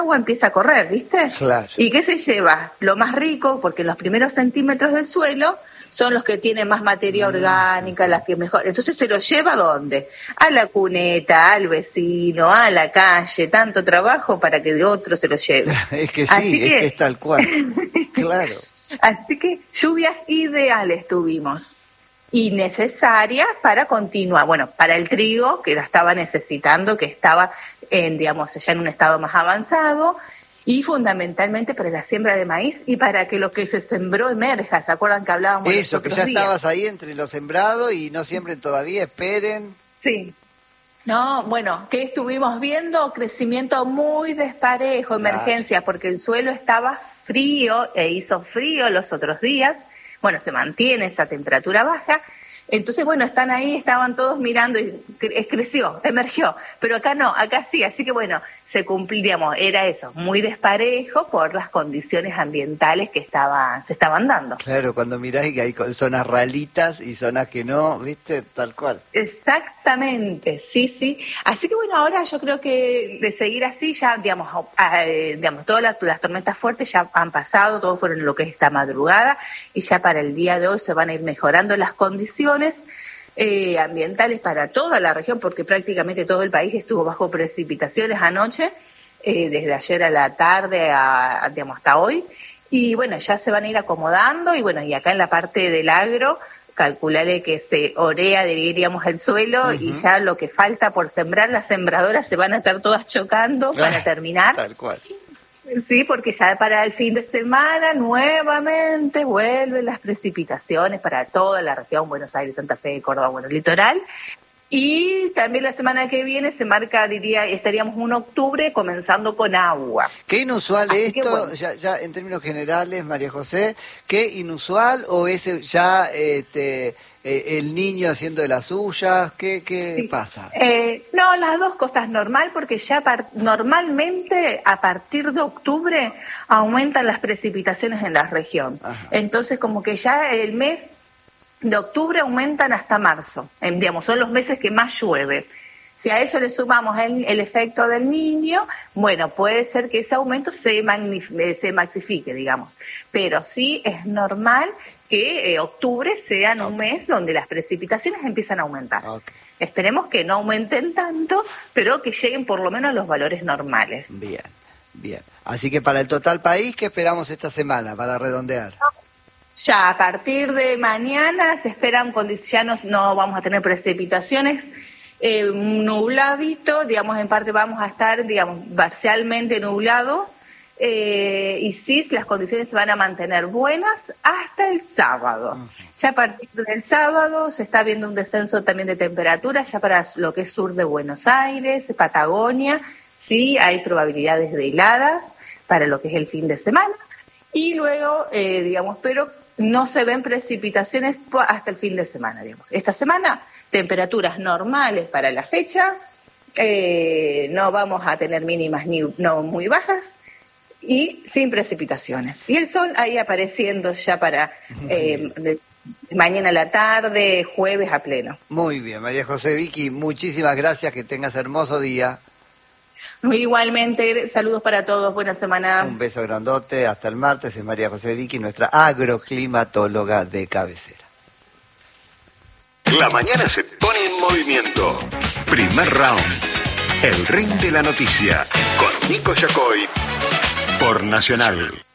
agua empieza a correr, ¿viste? Claro. ¿Y qué se lleva? Lo más rico, porque los primeros centímetros del suelo son los que tienen más materia orgánica, las que mejor. Entonces se lo lleva ¿a dónde? A la cuneta, al vecino, a la calle, tanto trabajo para que de otro se lo lleve. Es que sí, que es tal cual. Claro. Así que lluvias ideales tuvimos y necesarias para continuar. Bueno, para el trigo, que la estaba necesitando, que estaba digamos, ya en un estado más avanzado, y fundamentalmente para la siembra de maíz y para que lo que se sembró emerja. ¿Se acuerdan que hablábamos eso, que ya días? Estabas ahí entre lo sembrado y no siembren todavía, esperen. Sí. No, bueno, que estuvimos viendo crecimiento muy desparejo, emergencia, porque el suelo estaba frío e hizo frío los otros días. Bueno, se mantiene esa temperatura baja. Entonces, bueno, están ahí, estaban todos mirando y creció, emergió, pero acá no, acá sí, así que bueno, se cumplió, digamos, era eso, muy desparejo por las condiciones ambientales que se estaban dando. Claro, cuando mirás y que hay zonas ralitas y zonas que no, ¿viste? Tal cual. Exactamente, sí. Así que bueno, ahora yo creo que de seguir así ya, digamos, todas las tormentas fuertes ya han pasado, todo fueron lo que es esta madrugada, y ya para el día de hoy se van a ir mejorando las condiciones ambientales para toda la región, porque prácticamente todo el país estuvo bajo precipitaciones anoche, desde ayer a la tarde hasta hoy, y bueno, ya se van a ir acomodando, y bueno, y acá en la parte del agro, calcularle que se orea, diríamos, el suelo, y ya lo que falta por sembrar, las sembradoras se van a estar todas chocando para terminar. Tal cual. Sí, porque ya para el fin de semana nuevamente vuelven las precipitaciones para toda la región, Buenos Aires, Santa Fe, Córdoba, bueno, litoral. Y también la semana que viene se marca, estaríamos 1 de octubre comenzando con agua. ¿Qué inusual es esto, bueno, ya en términos generales, María José? ¿Qué inusual o es ya el niño haciendo de las suyas? ¿Qué pasa? No, las dos cosas normal, porque ya normalmente a partir de octubre aumentan las precipitaciones en la región. Ajá. Entonces como que ya el mes de octubre aumentan hasta marzo, digamos, son los meses que más llueve. Si a eso le sumamos el efecto del niño, bueno, puede ser que ese aumento se maxifique, digamos, pero sí es normal que octubre sea un mes donde las precipitaciones empiezan a aumentar. Okay. Esperemos que no aumenten tanto, pero que lleguen por lo menos a los valores normales. Bien. Así que para el total país, ¿qué esperamos esta semana para redondear? Ya a partir de mañana se esperan condiciones, no vamos a tener precipitaciones, nubladito, digamos, en parte vamos a estar, digamos, parcialmente nublado, y sí, las condiciones se van a mantener buenas hasta el sábado. Uh-huh. Ya a partir del sábado se está viendo un descenso también de temperatura, ya para lo que es sur de Buenos Aires, Patagonia, sí, hay probabilidades de heladas para lo que es el fin de semana, y luego, digamos, pero no se ven precipitaciones hasta el fin de semana, digamos. Esta semana, temperaturas normales para la fecha, no vamos a tener mínimas no muy bajas y sin precipitaciones. Y el sol ahí apareciendo ya para mañana a la tarde, jueves a pleno. Muy bien, María José Vicky, muchísimas gracias, que tengas hermoso día. Igualmente, saludos para todos, buena semana. Un beso grandote, hasta el martes. Es María José Vicky, nuestra agroclimatóloga de cabecera. La mañana se pone en movimiento. Primer round. El ring de la noticia. Con Nico Yacoy. Por Nacional.